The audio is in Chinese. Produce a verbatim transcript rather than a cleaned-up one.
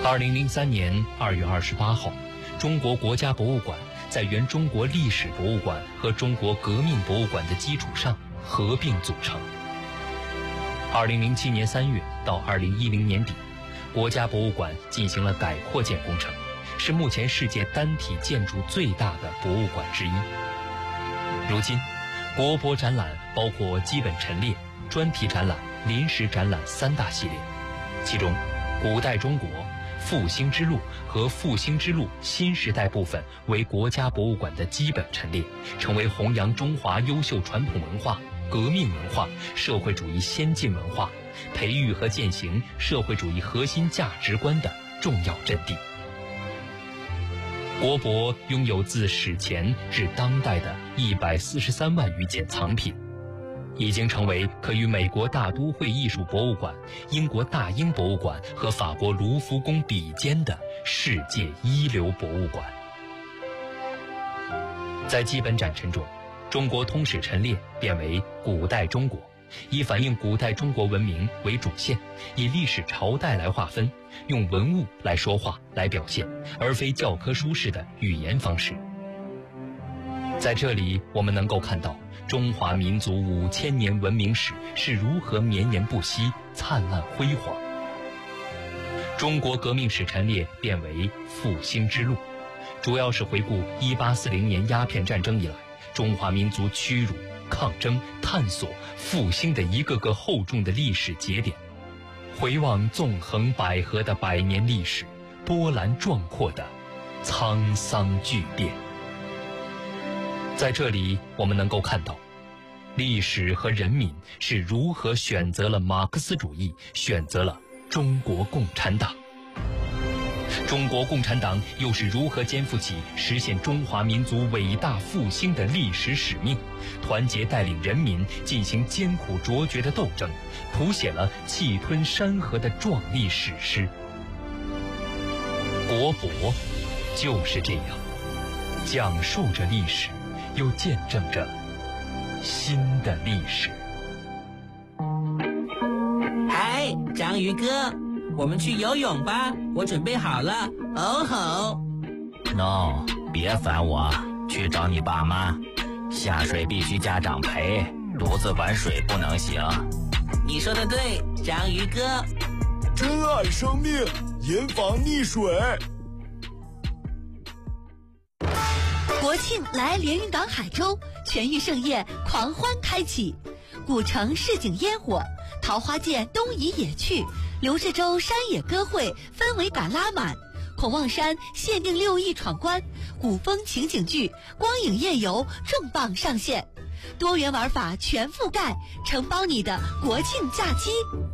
二零零三年二月二十八号，中国国家博物馆在原中国历史博物馆和中国革命博物馆的基础上合并组成。二零零七年三月到二零一零年底，国家博物馆进行了改扩建工程，是目前世界单体建筑最大的博物馆之一。如今，国博展览包括基本陈列、专题展览、临时展览三大系列，其中古代中国、复兴之路和复兴之路新时代部分为国家博物馆的基本陈列，成为弘扬中华优秀传统文化、革命文化、社会主义先进文化，培育和践行社会主义核心价值观的重要阵地。国博拥有自史前至当代的一百四十三万余件藏品，已经成为可与美国大都会艺术博物馆、英国大英博物馆和法国卢浮宫比肩的世界一流博物馆。在基本展陈中，中国通史陈列变为古代中国，以反映古代中国文明为主线，以历史朝代来划分，用文物来说话来表现，而非教科书式的语言方式。在这里，我们能够看到中华民族五千年文明史是如何绵延不息、灿烂辉煌。中国革命史陈列变为复兴之路，主要是回顾一八四零年鸦片战争以来中华民族屈辱、抗争、探索、复兴的一个个厚重的历史节点，回望纵横捭阖的百年历史，波澜壮阔的沧桑巨变。在这里，我们能够看到历史和人民是如何选择了马克思主义，选择了中国共产党。中国共产党又是如何肩负起实现中华民族伟大复兴的历史使命，团结带领人民进行艰苦卓绝的斗争，谱写了气吞山河的壮丽史诗。国博就是这样，讲述着历史，又见证着新的历史。 哎，章鱼哥，我们去游泳吧，我准备好了。哦吼 No， 别烦我，去找你爸妈。下水必须家长陪，独自玩水不能行。 你说的对，章鱼哥。 珍爱生命，严防溺水。 国庆来连云港海州，全域盛宴狂欢开启，古城市井烟火，桃花涧东移野趣，刘志洲山野歌会氛围感拉满，孔望山限定六亿闯关，古风情景剧光影夜游重磅上线，多元玩法全覆盖，承包你的国庆假期。